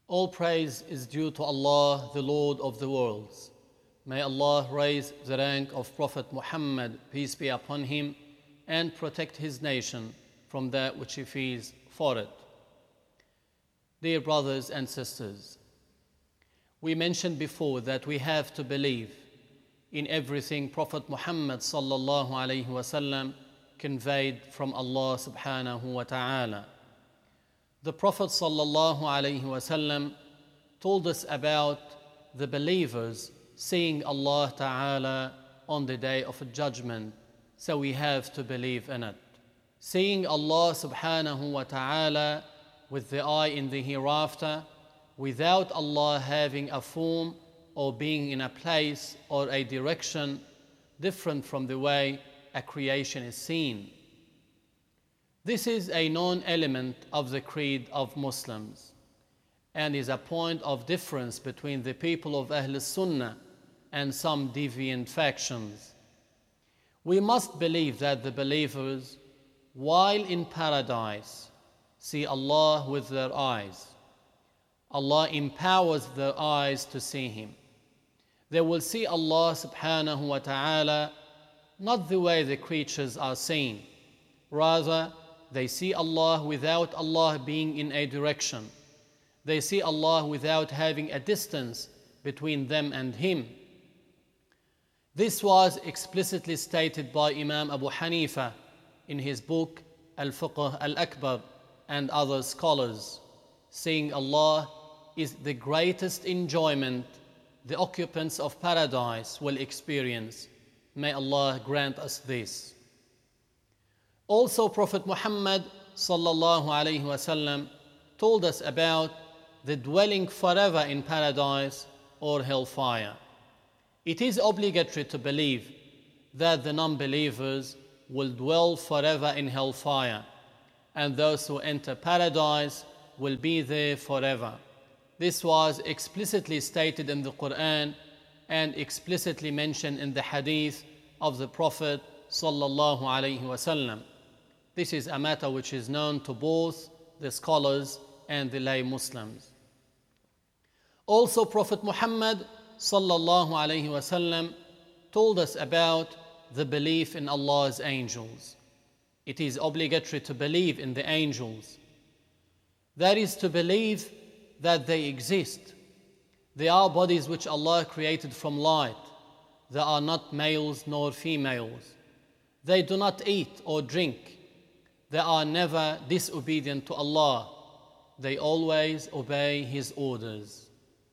All praise is due to Allah, the Lord of the worlds. May Allah raise the rank of Prophet Muhammad, peace be upon him, and protect his nation from that which he fears for it. Dear brothers and sisters, we mentioned before that we have to believe in everything Prophet Muhammad sallallahu alaihi wasallam conveyed from Allah subhanahu wa ta'ala. The Prophet sallallahu alaihi wasallam told us about the believers seeing Allah ta'ala on the day of judgment, so we have to believe in it. Seeing Allah subhanahu wa ta'ala with the eye in the hereafter, without Allah having a form or being in a place or a direction different from the way a creation is seen. This is a known element of the creed of Muslims and is a point of difference between the people of Ahl Sunnah and some deviant factions. We must believe that the believers, while in paradise, see Allah with their eyes. Allah empowers their eyes to see Him. They will see Allah subhanahu wa ta'ala not the way the creatures are seen. Rather, they see Allah without Allah being in a direction. They see Allah without having a distance between them and Him. This was explicitly stated by Imam Abu Hanifa in his book Al-Fiqh Al-Akbar and other scholars. Seeing Allah is the greatest enjoyment the occupants of paradise will experience. May Allah grant us this. Also, Prophet Muhammad sallallahu alaihi wasallam told us about the dwelling forever in paradise or hellfire. It is obligatory to believe that the non-believers will dwell forever in hellfire, and those who enter paradise will be there forever. This was explicitly stated in the Quran and explicitly mentioned in the hadith of the Prophet sallallahu alaihi wasallam. This is a matter which is known to both the scholars and the lay Muslims. Also, Prophet Muhammad sallallahu alaihi wasallam told us about the belief in Allah's angels. It is obligatory to believe in the angels. That is to believe that they exist. They are bodies which Allah created from light. They are not males nor females. They do not eat or drink. They are never disobedient to Allah. They always obey His orders.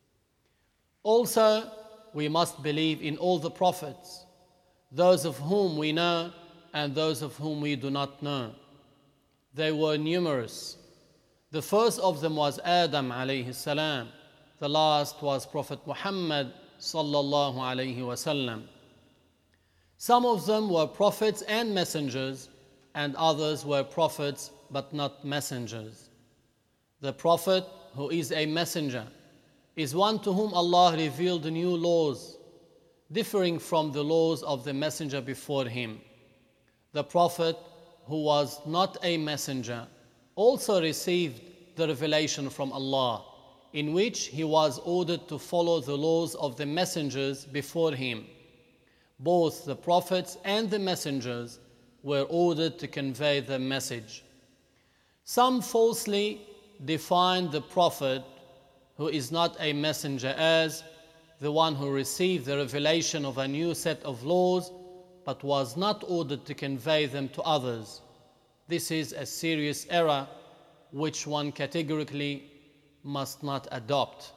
Also, we must believe in all the prophets, those of whom we know and those of whom we do not know. They were numerous. The first of them was Adam alayhi salam. The last was Prophet Muhammad sallallahu alayhi wasallam. Some of them were prophets and messengers, and others were prophets but not messengers. The prophet, who is a messenger, is one to whom Allah revealed new laws, differing from the laws of the messenger before him. The prophet, who was not a messenger, also received the revelation from Allah, in which he was ordered to follow the laws of the messengers before him. Both the prophets and the messengers were ordered to convey the message. Some falsely define the prophet, who is not a messenger, as the one who received the revelation of a new set of laws but was not ordered to convey them to others. This is a serious error which one categorically must not adopt.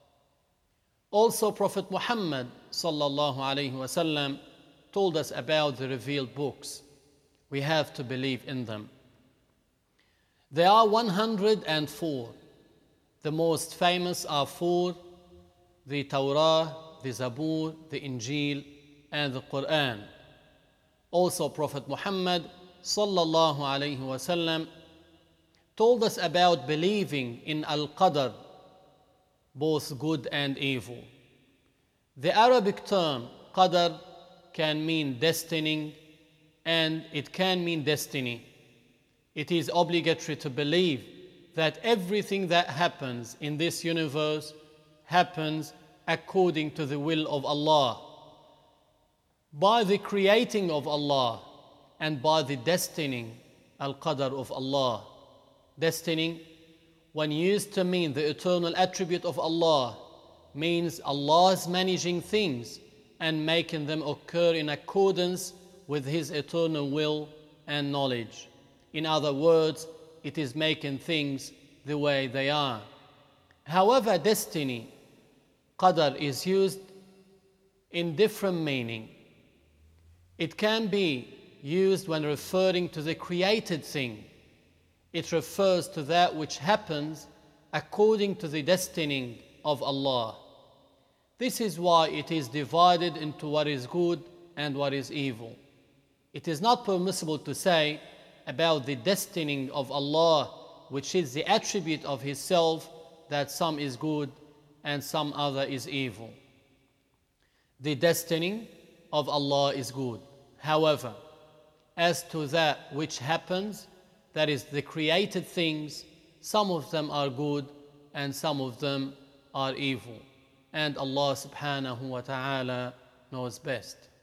Also, Prophet Muhammad sallallahu alaihi wasallam told us about the revealed books. We have to believe in them. There are 104. The most famous are 4: the Torah, the Zabur, the Injil, and the Quran. Also, Prophet Muhammad sallallahu alaihi wasallam told us about believing in Al-Qadr, both good and evil. The Arabic term Qadr can mean destiny, and it can mean destiny. It is obligatory to believe that everything that happens in this universe happens according to the will of Allah, by the creating of Allah, and by the destining, al-qadar of Allah. Destining, when used to mean the eternal attribute of Allah, means Allah's managing things and making them occur in accordance with His eternal will and knowledge. In other words, it is making things the way they are. However, destiny, qadar, is used in different meaning. It can be used when referring to the created thing. It refers to that which happens according to the destining of Allah. This is why it is divided into what is good and what is evil. It is not permissible to say about the destining of Allah, which is the attribute of His self, that some is good and some other is evil. The destining of Allah is good. However, as to that which happens, that is the created things, some of them are good and some of them are evil. And Allah subhanahu wa ta'ala knows best.